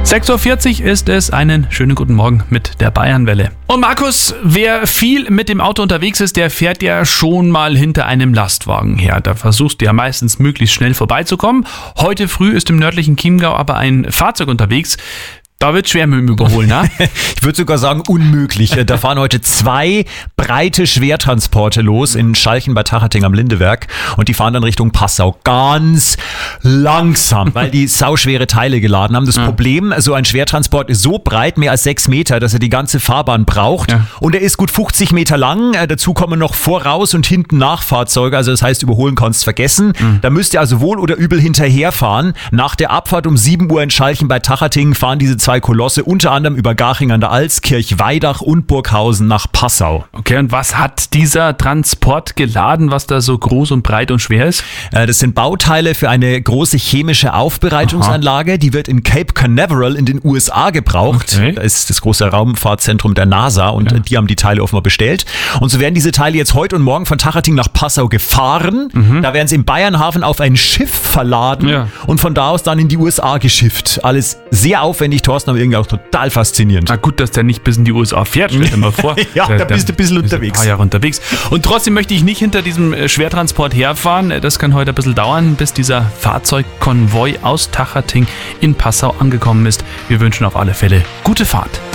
6:40 Uhr ist es. Einen schönen guten Morgen mit der Bayernwelle. Und Markus, wer viel mit dem Auto unterwegs ist, der fährt ja schon mal hinter einem Lastwagen her. Da versuchst du ja meistens möglichst schnell vorbeizukommen. Heute früh ist im nördlichen Chiemgau aber ein Fahrzeug unterwegs. Da wird schwer mit dem Überholen, ne? Ich würde sogar sagen unmöglich. Da fahren heute 2 breite Schwertransporte los in Schalchen bei Tachating am Lindewerk und die fahren dann Richtung Passau ganz langsam, weil die sauschwere Teile geladen haben. Das Problem, so ein Schwertransport ist so breit, mehr als 6 Meter, dass er die ganze Fahrbahn braucht und er ist gut 50 Meter lang. Dazu kommen noch Voraus- und hinten Nachfahrzeuge, also das heißt, überholen kannst vergessen. Da müsst ihr also wohl oder übel hinterherfahren. Nach der Abfahrt um 7 Uhr in Schalchen bei Tachating fahren diese 2 Kolosse unter anderem über Garching an der Alz, Kirchweidach und Burghausen nach Passau. Okay, und was hat dieser Transport geladen, was da so groß und breit und schwer ist? Das sind Bauteile für eine große chemische Aufbereitungsanlage. Aha. Die wird in Cape Canaveral in den USA gebraucht. Okay. Da ist das große Raumfahrtzentrum der NASA und die haben die Teile offenbar bestellt. Und so werden diese Teile jetzt heute und morgen von Tachating nach Passau gefahren. Da werden sie im Bayernhafen auf ein Schiff verladen und von da aus dann in die USA geschifft. Alles sehr aufwendig, Thorsten, aber irgendwie auch total faszinierend. Na gut, dass der nicht bis in die USA fährt, stell dir mal vor. Ja, da bist du ein bisschen unterwegs. Ein paar Jahre unterwegs. Und trotzdem möchte ich nicht hinter diesem Schwertransport herfahren. Das kann heute ein bisschen dauern, bis dieser Fahrzeugkonvoi aus Tachating in Passau angekommen ist. Wir wünschen auf alle Fälle gute Fahrt.